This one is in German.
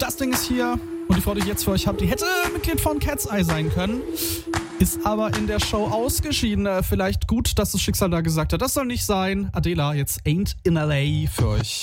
Casting ist hier und die Frau, die ich jetzt für euch habe, die hätte Mitglied von Cat's Eye sein können, ist aber in der Show ausgeschieden. Vielleicht gut, dass das Schicksal da gesagt hat, das soll nicht sein. Adela, jetzt Ain't in LA für euch.